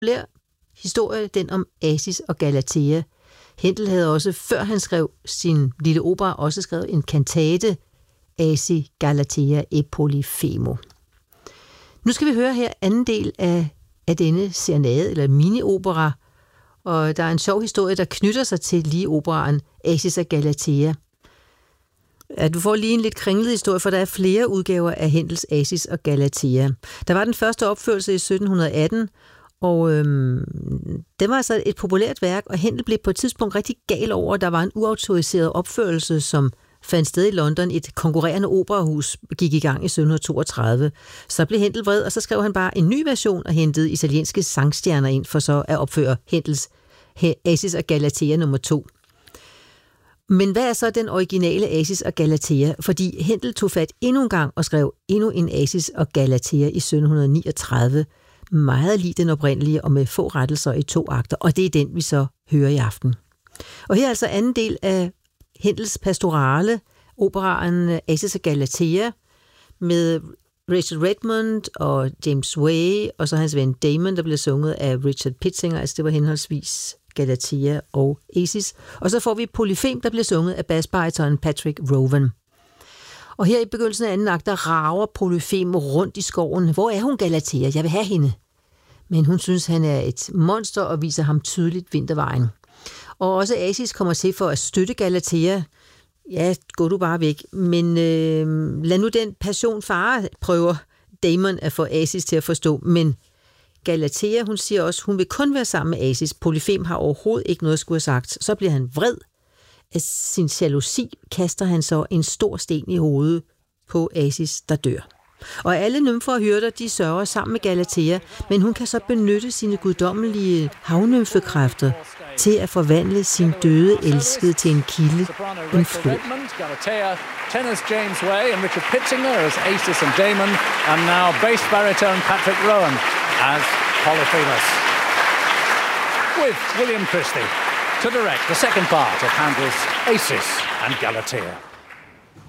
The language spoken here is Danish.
populær historie, den om Acis og Galatea. Händel havde også, før han skrev sin lille opera, også skrevet en kantate, Aci Galatea e Polifemo. Nu skal vi høre her anden del af denne serenade, eller mini-opera, og der er en sjov historie, der knytter sig til lige operaen Acis og Galatea. Ja, du får lige en lidt kringlet historie, for der er flere udgaver af Händels Acis og Galatea. Der var den første opførelse i 1718, og det var altså et populært værk, og Händel blev på et tidspunkt rigtig gal over, at der var en uautoriseret opførelse, som fandt sted i London. Et konkurrerende operahus gik i gang i 1732. Så blev Händel vred, og så skrev han bare en ny version og hentede italienske sangstjerner ind for så at opføre Händels Acis og Galatea nummer 2. Men hvad er så den originale Acis og Galatea? Fordi Händel tog fat endnu en gang og skrev endnu en Acis og Galatea i 1739, meget lig den oprindelige og med få rettelser i 2 akter, og det er den, vi så hører i aften. Og her er altså anden del af Händels pastorale, operaen Acis og Galatea, med Rachel Redmond og James Way, og så hans ven Damon, der bliver sunget af Richard Pitzinger, altså det var henholdsvis Galatea og Acis. Og så får vi Polyfem, der bliver sunget af bassbaryton Patrick Rowan. Og her i begyndelsen af anden akt, der rager Polyfem rundt i skoven. Hvor er hun, Galatea? Jeg vil have hende. Men hun synes, han er et monster og viser ham tydeligt vintervejen. Og også Acis kommer til for at støtte Galatea. Ja, gå du bare væk. Men lad nu den passion fare, prøver Damon at få Acis til at forstå. Men Galatea, hun siger også, hun vil kun være sammen med Acis. Polyfem har overhovedet ikke noget at skulle have sagt. Så bliver han vred. Af sin jalousi kaster han så en stor sten i hovedet på Acis, der dør. Og alle nymfer og hyrder, de sørger sammen med Galatea, men hun kan så benytte sine guddommelige havnymfekræfter til at forvandle sin døde elskede til en kilde, en flod. Tenors James Way and Richard Pitzinger as Acis and Damon, and now bass baritone Patrick Rowan as Polyphemus. With William Christie to direct the second part of Handel's Acis and Galatea.